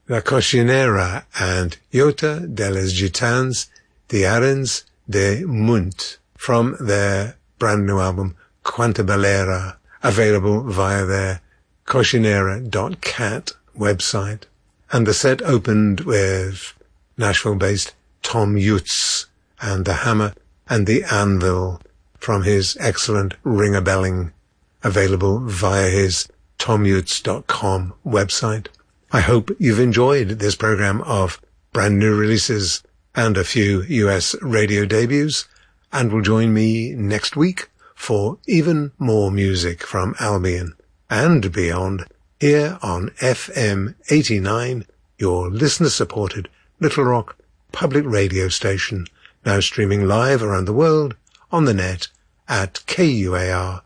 La Cocinera and Jota de los Gitanos de Arenys de Munt from their brand new album Quanta Bellera, available via their cocinera.cat website. And the set opened with Nashville-based Tom Utz and the Hammer and the Anvil from his excellent Ring-a-Belling, available via his tomutz.com website. I hope you've enjoyed this program of brand new releases and a few US radio debuts, and will join me next week for even more music from Albion and beyond here on FM 89, your listener-supported Little Rock public radio station, now streaming live around the world on the net at kuar.org.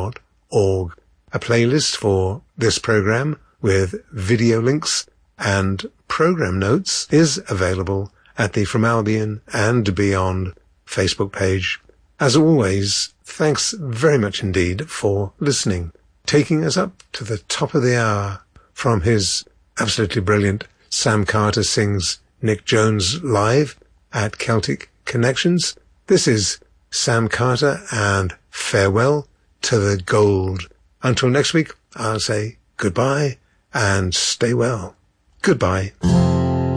A playlist for this program with video links and program notes is available at the From Albion and Beyond Facebook page. As always, thanks very much indeed for listening, taking us up to the top of the hour from his absolutely brilliant Sam Carter Sings Nick Jones Live at Celtic Connections. This is Sam Carter and farewell to the gold. Until next week, I'll say goodbye and stay well. Goodbye.